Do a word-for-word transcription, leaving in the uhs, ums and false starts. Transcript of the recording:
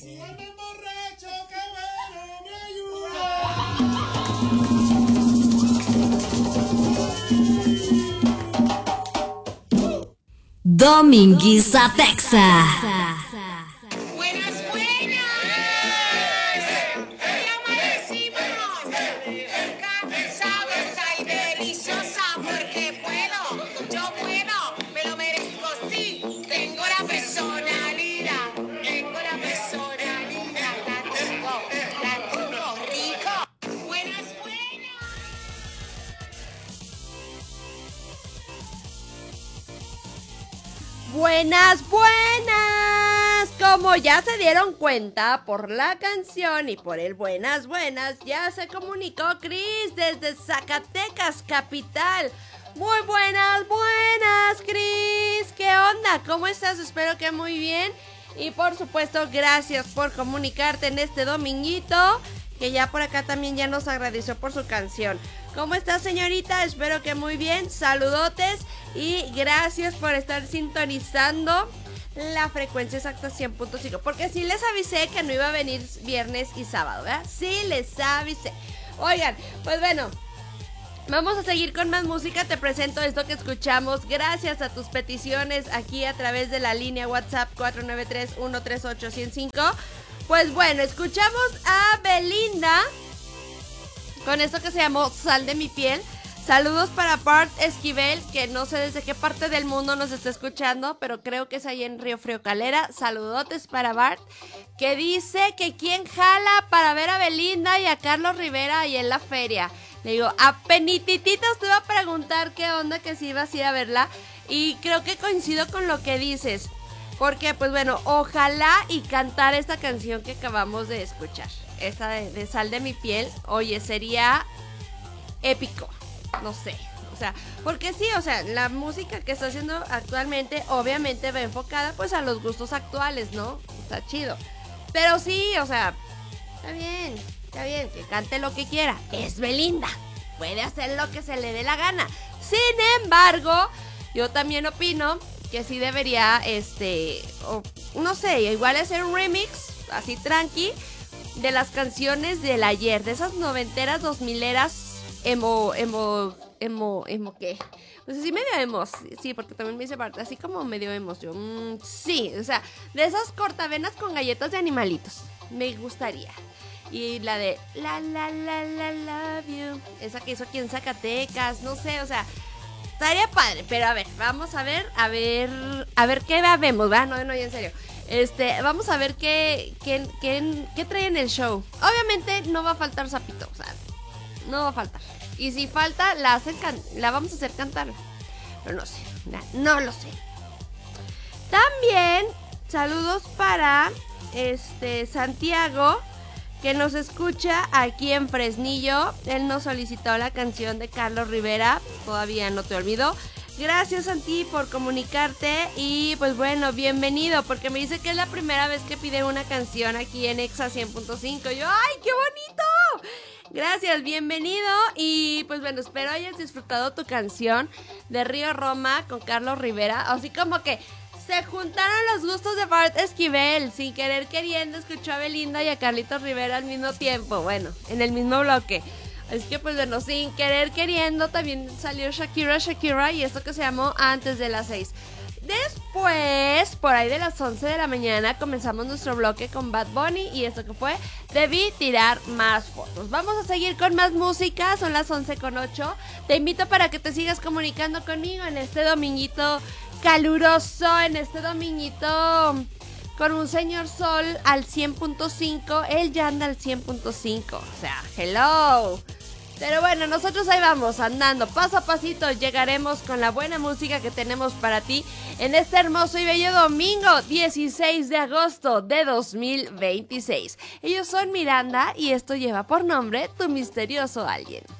Si andan borracho, qué bueno, me ayuda. Dominguiza Texas. Buenas, buenas. Hoy amanecimos cansados y deliciosa porque puedo, yo puedo, me lo merezco, sí. Tengo la personalidad, tengo la personalidad, la tengo, la tengo rico. Buenas, buenas. Buenas, buenas. Como ya se dieron cuenta por la canción y por el buenas, buenas, ya se comunicó Cris desde Zacatecas, capital. Muy buenas, buenas, Cris. ¿Qué onda? ¿Cómo estás? Espero que muy bien. Y por supuesto, gracias por comunicarte en este dominguito, que ya por acá también ya nos agradeció por su canción. ¿Cómo estás, señorita? Espero que muy bien. Saludotes y gracias por estar sintonizando la frecuencia exacta cien punto cinco. Porque sí les avisé que no iba a venir viernes y sábado, ¿verdad? Sí les avisé. Oigan, pues bueno, vamos a seguir con más música. Te presento esto que escuchamos gracias a tus peticiones aquí a través de la línea WhatsApp cuatro nueve tres, uno tres ocho, uno cero cinco. Pues bueno, escuchamos a Belinda con esto que se llamó Sal de mi piel. Saludos para Bart Esquivel, que no sé desde qué parte del mundo nos está escuchando, pero creo que es ahí en Río Frío Calera. Saludotes para Bart, que dice que quién jala para ver a Belinda y a Carlos Rivera ahí en la feria. Le digo, apenitititos te iba a preguntar qué onda, que si ibas a ir a verla. Y creo que coincido con lo que dices, porque pues bueno, ojalá y cantar esta canción que acabamos de escuchar, esta de, de Sal de mi piel. Oye, sería épico, no sé, o sea, porque sí, o sea, la música que está haciendo actualmente obviamente va enfocada pues a los gustos actuales, ¿no? Está chido, pero sí, o sea, está bien, está bien, que cante lo que quiera, es Belinda, puede hacer lo que se le dé la gana. Sin embargo, yo también opino que sí debería, este, o, no sé, igual hacer un remix, así tranqui, de las canciones del ayer, de esas noventeras, dos mileras, emo, emo, emo, emo, ¿qué? Pues sí, medio emos, sí, porque también me dice parte, así como medio emos, yo, mmm, sí, o sea, de esas cortavenas con galletas de animalitos, me gustaría. Y la de la, la, la, la, love you, esa que hizo aquí en Zacatecas, no sé, o sea, estaría padre, pero a ver, vamos a ver, a ver, a ver qué vemos, ¿verdad? No, no, ya en serio. Este, vamos a ver qué, qué, qué, qué trae en el show. Obviamente no va a faltar Sapito, o sea, no va a faltar. Y si falta, la, hacen can- la vamos a hacer cantar. Pero no sé, no, no lo sé. También, saludos para este Santiago, que nos escucha aquí en Fresnillo. Él nos solicitó la canción de Carlos Rivera, todavía no te olvido. Gracias, Santi, por comunicarte. Y pues bueno, bienvenido, porque me dice que es la primera vez que pide una canción aquí en Exa cien punto cinco. Yo, ¡ay, qué bonito! Gracias, bienvenido. Y pues bueno, espero hayas disfrutado tu canción de Río Roma con Carlos Rivera. Así como que se juntaron los gustos de Bart Esquivel. Sin querer queriendo, escuchó a Belinda y a Carlitos Rivera al mismo tiempo. Bueno, en el mismo bloque. Es que pues bueno, sin querer queriendo también salió Shakira, Shakira y esto que se llamó Antes de las seis. Después, por ahí de las once de la mañana, comenzamos nuestro bloque con Bad Bunny y esto que fue Debí tirar más fotos. Vamos a seguir con más música, son las once con ocho. Te invito para que te sigas comunicando conmigo en este dominguito caluroso, en este dominguito con un señor sol al cien punto cinco. Él ya anda al cien punto cinco, o sea, hello. Pero bueno, nosotros ahí vamos, andando paso a pasito, llegaremos con la buena música que tenemos para ti en este hermoso y bello domingo dieciséis de agosto de dos mil veintiséis. Ellos son Miranda y esto lleva por nombre Tu Misterioso Alguien.